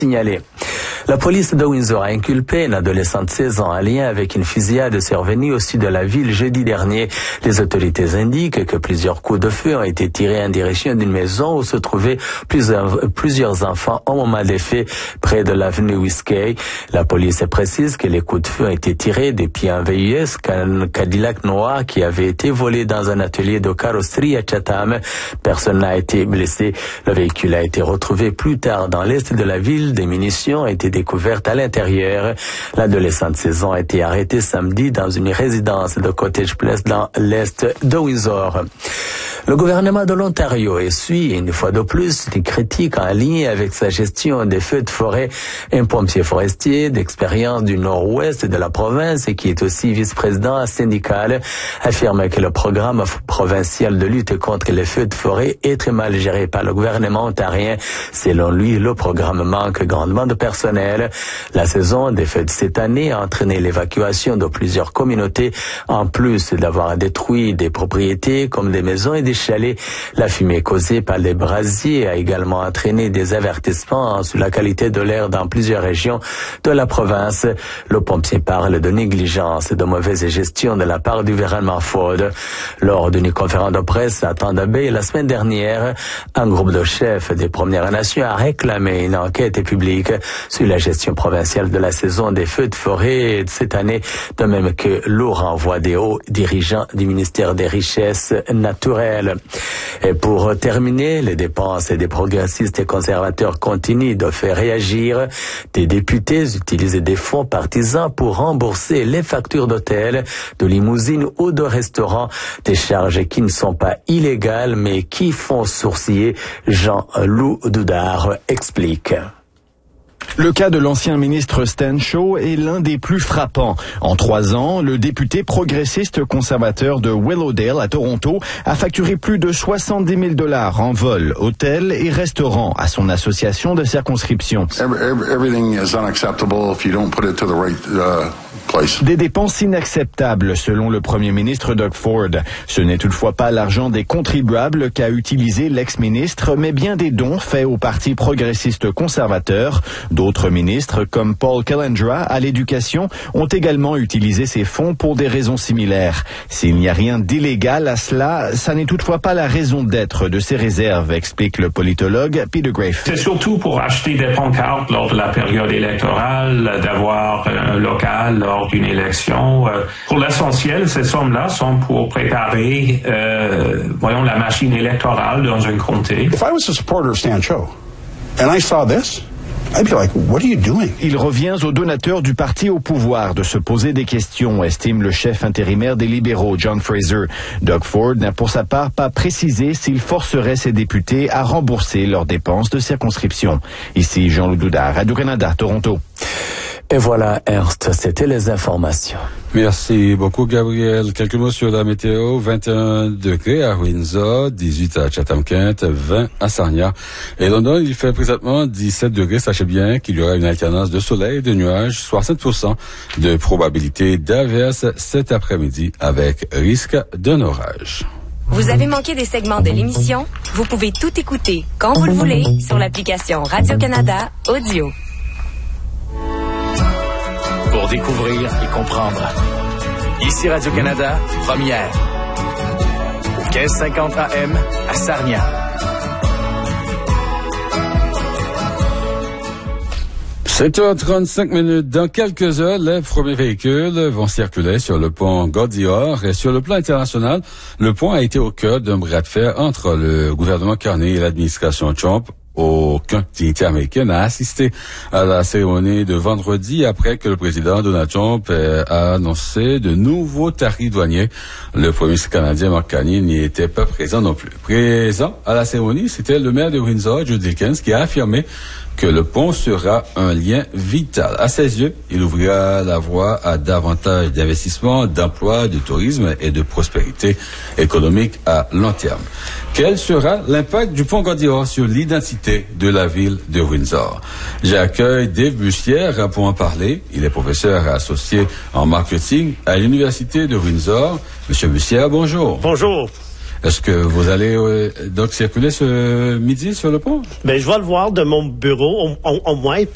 signalé. La police de Windsor a inculpé une adolescente de 16 ans en lien avec une fusillade survenue au sud de la ville jeudi dernier. Les autorités indiquent que plusieurs coups de feu ont été tirés en direction d'une maison où se trouvaient plusieurs enfants au moment des faits près de l'avenue Whiskey. La police précise que les coups de feu ont été tirés depuis un VUS Cadillac noir qui avait été volé dans un atelier de carrosserie à Chatham. Personne n'a été blessé. Le véhicule a été retrouvé plus tard dans l'est de la ville. Des munitions ont été découvertes à l'intérieur. L'adolescent de 16 ans a été arrêté samedi dans une résidence de Cottage Place dans l'est de Windsor. Le gouvernement de l'Ontario essuie une fois de plus des critiques en lien avec sa gestion des feux de forêt. Un pompier forestier d'expérience du nord-ouest de la province et qui est aussi vice-président syndical affirme que le programme provincial de lutte contre les feux de forêt est très mal géré par le gouvernement ontarien. Selon lui, le programme manque grandement de personnel. La saison des feux de cette année a entraîné l'évacuation de plusieurs communautés, en plus d'avoir détruit des propriétés comme des maisons et des chalets. La fumée causée par les brasiers a également entraîné des avertissements sur la qualité de l'air dans plusieurs régions de la province. Le pompier parle de négligence et de mauvaise gestion de la part du gouvernement Ford. Lors d'une conférence de presse à Thunder Bay la semaine dernière, un groupe de chefs des Premières Nations a réclamé une enquête publique sur la gestion provinciale de la saison des feux de forêt de cette année, de même que le renvoi des hauts dirigeants du ministère des Richesses naturelles. Et pour terminer, les dépenses des progressistes et conservateurs continuent de faire réagir. Des députés utilisent des fonds partisans pour rembourser les factures d'hôtel, de limousines ou de restaurants, des charges qui ne sont pas illégales mais qui font sourciller. Jean-Loup Doudard explique. Le cas de l'ancien ministre Stan Shaw est l'un des plus frappants. En 3 ans, le député progressiste conservateur de Willowdale à Toronto a facturé plus de 70 000 $ en vol, hôtel et restaurant à son association de circonscription. Everything is unacceptable if you don't put it to the right place. Des dépenses inacceptables, selon le premier ministre Doug Ford. Ce n'est toutefois pas l'argent des contribuables qu'a utilisé l'ex-ministre, mais bien des dons faits au Parti progressiste conservateur. D'autres ministres, comme Paul Kelendra à l'éducation, ont également utilisé ces fonds pour des raisons similaires. S'il n'y a rien d'illégal à cela, ça n'est toutefois pas la raison d'être de ces réserves, explique le politologue Peter Grafe. C'est surtout pour acheter des pancartes lors de la période électorale, d'avoir un local lors d'une élection. Pour l'essentiel, ces sommes-là sont pour préparer, la machine électorale dans un comté. If I was a supporter of Stan Shaw and I saw this, I'd be like, what are you doing? Il revient aux donateurs du parti au pouvoir de se poser des questions, estime le chef intérimaire des libéraux, John Fraser. Doug Ford n'a pour sa part pas précisé s'il forcerait ses députés à rembourser leurs dépenses de circonscription. Ici Jean-Loup Doudard, Radio-Canada, Toronto. Et voilà, Ernst, c'était les informations. Merci beaucoup, Gabriel. Quelques mots sur la météo. 21 degrés à Windsor, 18 à Chatham-Kent, 20 à Sarnia. Et London, il fait présentement 17 degrés. Sachez bien qu'il y aura une alternance de soleil et de nuages, 60% de probabilité d'averse cet après-midi avec risque d'un orage. Vous avez manqué des segments de l'émission? Vous pouvez tout écouter quand vous le voulez sur l'application Radio-Canada Audio. Pour découvrir et comprendre. Ici Radio-Canada, première. Au 1550 AM à Sarnia. « 7h35 Dans quelques heures, les premiers véhicules vont circuler sur le pont Gaudior. Et sur le plan international, le pont a été au cœur d'un bras de fer entre le gouvernement Carney et l'administration Trump. Aucun dignitaire américain n'a assisté à la cérémonie de vendredi après que le président Donald Trump a annoncé de nouveaux tarifs douaniers. Le premier ministre canadien Mark Carney n'y était pas présent non plus. Présent à la cérémonie, c'était le maire de Windsor, Joe Dickens, qui a affirmé que le pont sera un lien vital. À ses yeux, il ouvrira la voie à davantage d'investissements, d'emplois, de tourisme et de prospérité économique à long terme. Quel sera l'impact du pont Gaudior sur l'identité de la ville de Windsor? J'accueille Dave Bussière pour en parler. Il est professeur associé en marketing à l'Université de Windsor. Monsieur Bussière, bonjour. Bonjour. Est-ce que vous allez donc circuler ce midi sur le pont? Ben, je vais le voir de mon bureau, au moins.